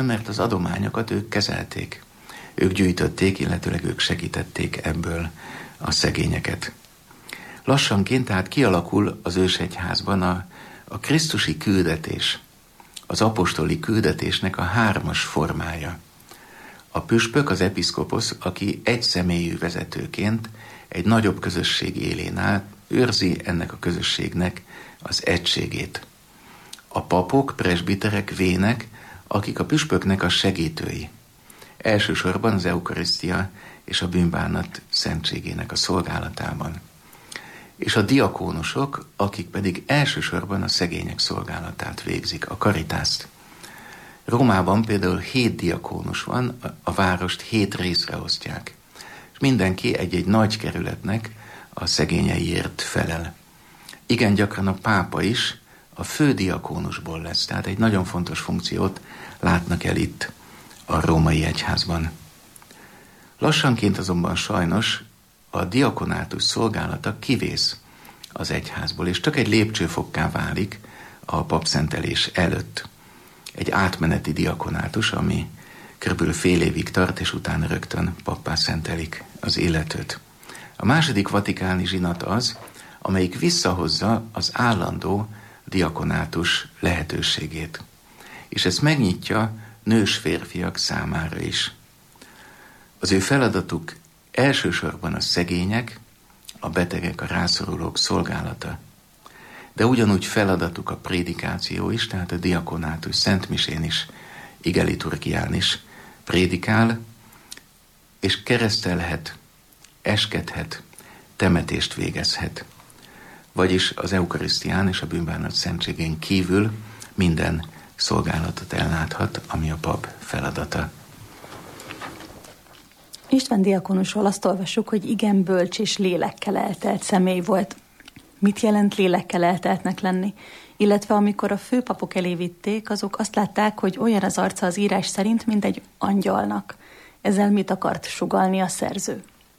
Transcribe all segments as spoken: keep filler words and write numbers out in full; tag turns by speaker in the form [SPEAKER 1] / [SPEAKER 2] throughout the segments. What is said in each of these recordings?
[SPEAKER 1] mert az adományokat ők kezelték. Ők gyűjtötték, illetőleg ők segítették ebből a szegényeket. Lassanként tehát kialakul az ősegyházban a, a krisztusi küldetés, az apostoli küldetésnek a hármas formája. A püspök, az episzkoposz, aki egy személyű vezetőként egy nagyobb közösség élén áll, őrzi ennek a közösségnek az egységét. A papok, presbiterek, vének, akik a püspöknek a segítői. Elsősorban az eukarisztia és a bűnbánat szentségének a szolgálatában. És a diakónusok, akik pedig elsősorban a szegények szolgálatát végzik, a karitást. Rómában például hét diakónus van, a várost hét részre osztják. És mindenki egy-egy nagy kerületnek a szegényeiért felel. Igen gyakran a pápa is a fő diakónusból lesz, tehát egy nagyon fontos funkciót látnak el itt a római egyházban. Lassanként azonban sajnos a diakonátus szolgálata kivész az egyházból, és csak egy lépcsőfokká válik a papszentelés előtt. Egy átmeneti diakonátus, ami körülbelül fél évig tart, és utána rögtön pappá szentelik az illetőt. A második vatikáni zsinat az, amelyik visszahozza az állandó diakonátus lehetőségét. És ez megnyitja nős férfiak számára is. Az ő feladatuk elsősorban a szegények, a betegek, a rászorulók szolgálata. De ugyanúgy feladatuk a prédikáció is, tehát a diakonátus szentmisén is, igeliturgián is prédikál, és keresztelhet, eskedhet, temetést végezhet. Vagyis az eukarisztián és a bűnbánat szentségén kívül minden szolgálatot elláthat, ami a pap feladata.
[SPEAKER 2] István diakonusról azt olvassuk, hogy igen bölcs és lélekkel eltelt személy volt. Mit jelent lélekkel elteltnek lenni? Illetve amikor a főpapok elé vitték, azok azt látták, hogy olyan az arca az írás szerint, mint egy angyalnak. Ezzel mit akart sugallni a szerző?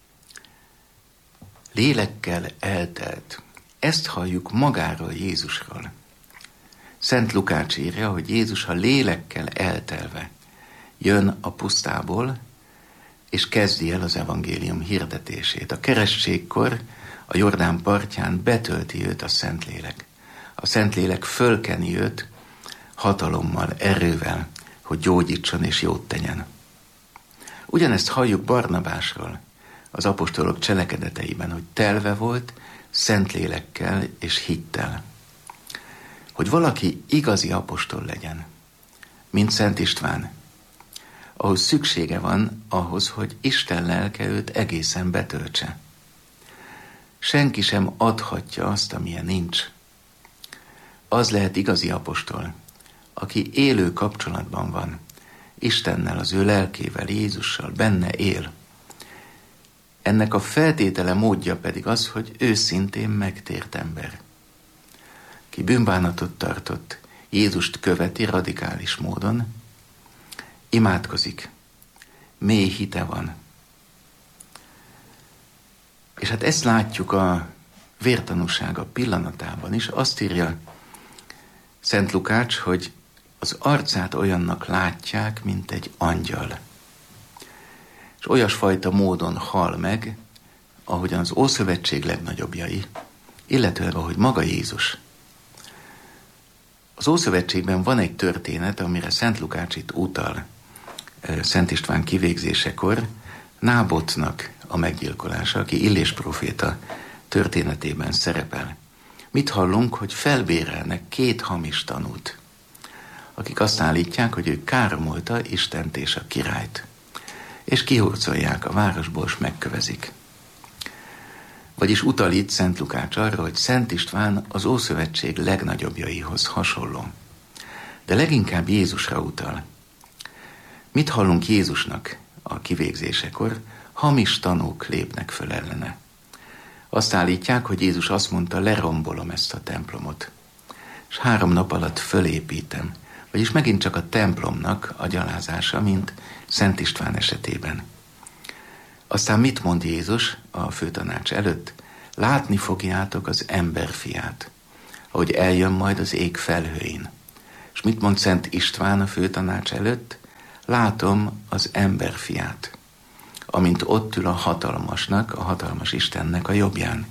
[SPEAKER 1] Lélekkel eltelt. Ezt halljuk magáról, Jézusról. Szent Lukács írja, hogy Jézus a lélekkel eltelve jön a pusztából, és kezdi el az evangélium hirdetését. A kerességkor a Jordán partján betölti őt a Szentlélek. A Szentlélek fölkeni őt hatalommal, erővel, hogy gyógyítson és jót tegyen. Ugyanezt halljuk Barnabásról, az apostolok cselekedeteiben, hogy telve volt Szentlélekkel és hittel. Hogy valaki igazi apostol legyen, mint Szent István, ahhoz szüksége van ahhoz, hogy Isten lelke őt egészen betöltse. Senki sem adhatja azt, amilyen nincs. Az lehet igazi apostol, aki élő kapcsolatban van Istennel, az ő lelkével, Jézussal, benne él. Ennek a feltétele, módja pedig az, hogy őszintén megtért ember. Ki bűnbánatot tartott, Jézust követi radikális módon, imádkozik, mély hite van. És hát ezt látjuk a vértanúsága pillanatában is. Azt írja Szent Lukács, hogy az arcát olyannak látják, mint egy angyal. És olyasfajta módon hal meg, ahogyan az Ószövetség legnagyobbjai, illetőleg ahogy maga Jézus. Az Ószövetségben van egy történet, amire Szent Lukács itt utal Szent István kivégzésekor, Nábotnak a meggyilkolása, aki Illés próféta történetében szerepel. Mit hallunk, hogy felbérelnek két hamis tanút, akik azt állítják, hogy ők káromolta Istent és a királyt, és kihurcolják a városból, és megkövezik. Vagyis utal itt Szent Lukács arra, hogy Szent István az Ószövetség legnagyobbjaihoz hasonló. De leginkább Jézusra utal. Mit hallunk Jézusnak a kivégzésekor? Hamis tanúk lépnek föl ellene. Azt állítják, hogy Jézus azt mondta, lerombolom ezt a templomot, és három nap alatt fölépítem. Vagyis megint csak a templomnak a gyalázása, mint Szent István esetében. Aztán mit mond Jézus a főtanács előtt? Látni fogjátok az emberfiát, ahogy eljön majd az ég felhőin. És mit mond Szent István a főtanács előtt? látom az emberfiát, amint ott ül a hatalmasnak, a hatalmas Istennek a jobbján.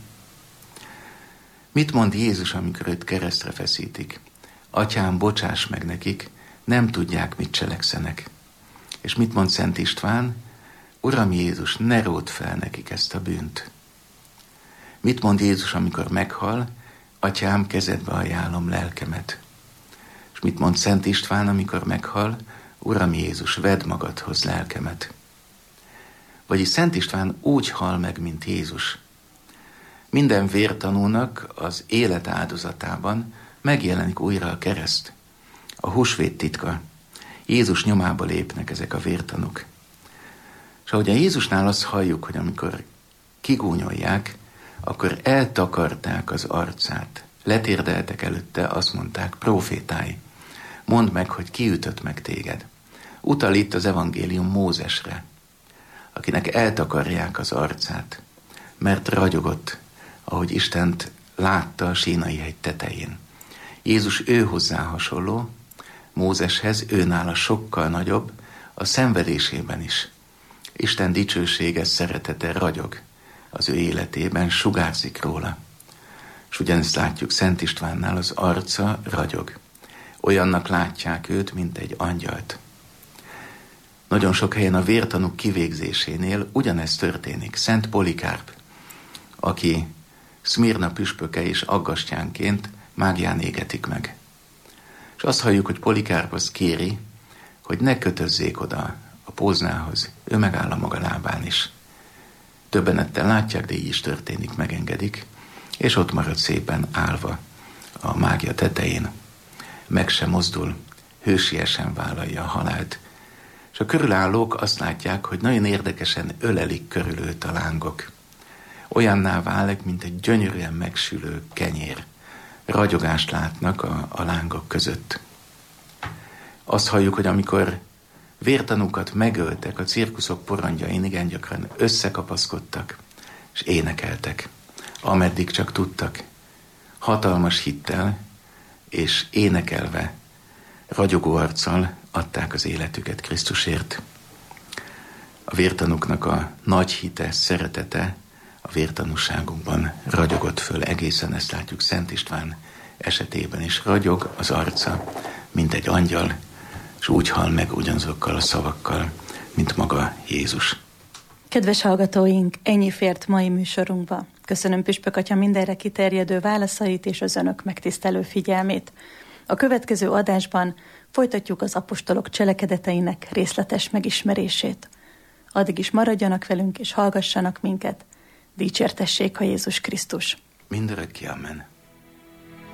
[SPEAKER 1] Mit mond Jézus, amikor őt keresztre feszítik? Atyám, bocsáss meg nekik, nem tudják, mit cselekszenek. És mit mond Szent István? Uram Jézus, ne ródd fel nekik ezt a bűnt. Mit mond Jézus, amikor meghal? Atyám, kezedbe ajánlom lelkemet. És mit mond Szent István, amikor meghal? Uram Jézus, vedd magadhoz lelkemet. Vagyis Szent István úgy hal meg, mint Jézus. Minden vértanúnak az élet áldozatában megjelenik újra a kereszt, a húsvét titka. Jézus nyomába lépnek ezek a vértanúk. És ahogy a Jézusnál azt halljuk, hogy amikor kigúnyolják, akkor eltakarták az arcát. Letérdeltek előtte, azt mondták, prófétái, mondd meg, hogy ki ütött meg téged. Utal itt az evangélium Mózesre, akinek eltakarják az arcát, mert ragyogott, ahogy Istent látta a Sínai hegy tetején. Jézus ő hozzá hasonló, Mózeshez, ő nála sokkal nagyobb, a szenvedésében is. Isten dicsősége, szeretete ragyog az ő életében, sugárzik róla. És ugyanezt látjuk Szent Istvánnál, az arca ragyog. Olyannak látják őt, mint egy angyalt. Nagyon sok helyen a vértanúk kivégzésénél ugyanezt történik. Szent Polikárp, aki Szmirna püspöke és aggastyánként mágián égetik meg. És azt halljuk, hogy Polikárp azt kéri, hogy ne kötözzék oda a póznához, ő megáll a maga lábán is. Többenettel látják, de így is történik, megengedik, és ott marad szépen állva a mágia tetején. Meg sem mozdul, hősiesen vállalja a halált. És a körülállók azt látják, hogy nagyon érdekesen ölelik körül őt a lángok. Olyanná válik, mint egy gyönyörűen megsülő kenyér. Ragyogást látnak a, a lángok között. Azt halljuk, hogy amikor vértanúkat megöltek, a cirkuszok porondjain igen gyakran összekapaszkodtak, és énekeltek, ameddig csak tudtak. Hatalmas hittel és énekelve, ragyogó arccal adták az életüket Krisztusért. A vértanúknak a nagy hite, szeretete a vértanúságunkban ragyogott föl. Egészen ezt látjuk Szent István esetében is. Ragyog az arca, mint egy angyal, és úgy hal meg ugyanazokkal a szavakkal, mint maga Jézus.
[SPEAKER 2] Kedves hallgatóink, ennyi fért mai műsorunkba. Köszönöm Püspök Atya mindenre kiterjedő válaszait és az önök megtisztelő figyelmét. A következő adásban folytatjuk az apostolok cselekedeteinek részletes megismerését. Addig is maradjanak velünk és hallgassanak minket. Dicsértessék a Jézus Krisztus.
[SPEAKER 1] Mindörökké, amen.